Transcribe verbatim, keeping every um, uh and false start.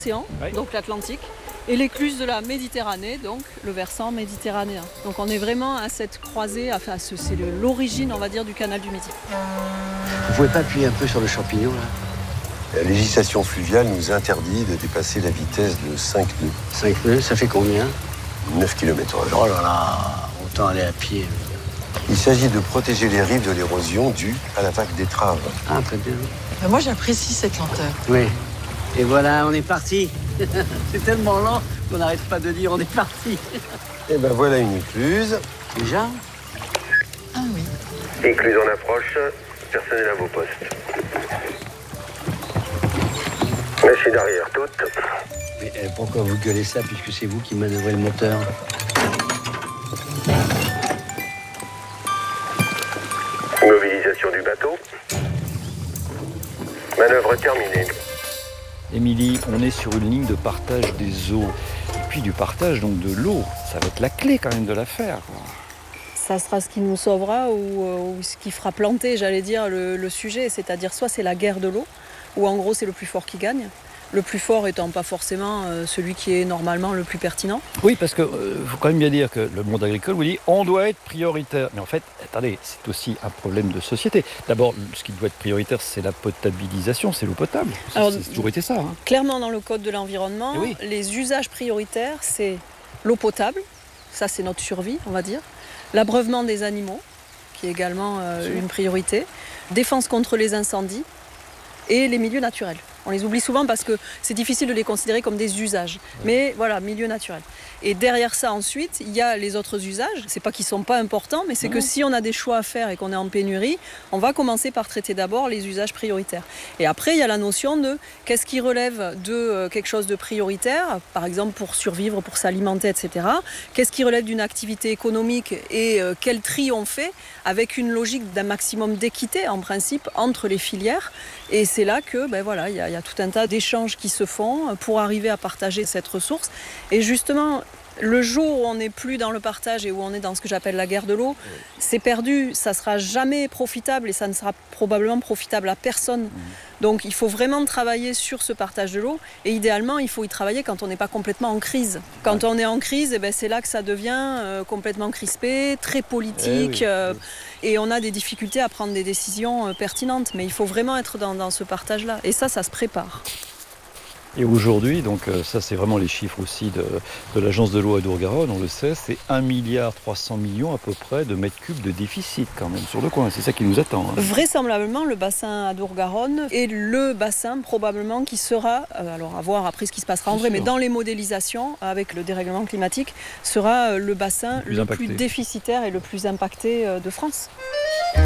l'océan, oui. Donc l'Atlantique, et l'écluse de la Méditerranée, donc le versant méditerranéen. Donc on est vraiment à cette croisée, enfin c'est l'origine, on va dire, du canal du Midi. Vous pouvez pas appuyer un peu sur le champignon là? La législation fluviale nous interdit de dépasser la vitesse de cinq nœuds. cinq nœuds, ça fait combien? neuf kilomètres heure. Oh là là, autant aller à pied. Il s'agit de protéger les rives de l'érosion due à la vague d'étrave. Ah, très bien. Mais moi, j'apprécie cette lenteur. Oui. Et voilà, on est parti. C'est tellement lent qu'on n'arrête pas de dire on est parti. Et ben voilà une écluse. Déjà? Ah oui. Écluse en approche, personnel à vos postes. Machine d'arrière toute. Mais euh, pourquoi vous gueulez ça puisque c'est vous qui manœuvrez le moteur? Mobilisation du bateau. Manœuvre terminée. Émilie, on est sur une ligne de partage des eaux. Et puis du partage donc de l'eau. Ça va être la clé quand même de l'affaire. Ça sera ce qui nous sauvera ou, ou ce qui fera planter, j'allais dire, le, le sujet. C'est-à-dire soit c'est la guerre de l'eau, où en gros c'est le plus fort qui gagne. Le plus fort étant pas forcément euh, celui qui est normalement le plus pertinent. Oui, parce qu'il euh, faut quand même bien dire que le monde agricole vous dit on doit être prioritaire. Mais en fait, attendez, c'est aussi un problème de société. D'abord, ce qui doit être prioritaire, c'est la potabilisation, c'est l'eau potable. Alors, c'est toujours été ça. Hein. Clairement, dans le Code de l'environnement, oui. Les usages prioritaires, c'est l'eau potable. Ça, c'est notre survie, on va dire. L'abreuvement des animaux, qui est également euh, une priorité. Défense contre les incendies et les milieux naturels. On les oublie souvent parce que c'est difficile de les considérer comme des usages. Ouais. Mais voilà, milieu naturel. Et derrière ça, ensuite, il y a les autres usages. C'est pas qu'ils sont pas importants, mais c'est ouais. que si on a des choix à faire et qu'on est en pénurie, on va commencer par traiter d'abord les usages prioritaires. Et après, il y a la notion de qu'est-ce qui relève de quelque chose de prioritaire, par exemple pour survivre, pour s'alimenter, et cetera. Qu'est-ce qui relève d'une activité économique et euh, quel tri on fait avec une logique d'un maximum d'équité, en principe, entre les filières. Et c'est là que, ben voilà, il y a Il y a tout un tas d'échanges qui se font pour arriver à partager cette ressource. Et justement, le jour où on n'est plus dans le partage et où on est dans ce que j'appelle la guerre de l'eau, oui. c'est perdu, ça ne sera jamais profitable et ça ne sera probablement profitable à personne. Mmh. Donc il faut vraiment travailler sur ce partage de l'eau et idéalement, il faut y travailler quand on n'est pas complètement en crise. Quand ouais. on est en crise, eh ben, c'est là que ça devient euh, complètement crispé, très politique eh oui, euh, oui. et on a des difficultés à prendre des décisions euh, pertinentes. Mais il faut vraiment être dans, dans ce partage-là et ça, ça se prépare. Et aujourd'hui, donc ça c'est vraiment les chiffres aussi de, de l'agence de l'eau à Dour-Garonne, on le sait, c'est un milliard trois cents millions à peu près de mètres cubes de déficit quand même sur le coin, c'est ça qui nous attend. Hein. Vraisemblablement le bassin à Dour-Garonne est le bassin probablement qui sera, euh, alors à voir après ce qui se passera en vrai, mais dans les modélisations avec le dérèglement climatique, sera le bassin le plus, le plus déficitaire et le plus impacté de France.